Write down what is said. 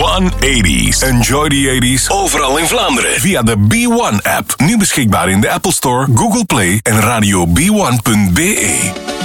B180's. Enjoy the 80's overal in Vlaanderen via de B1-app. Nu beschikbaar in de Apple Store, Google Play en radio b1.be.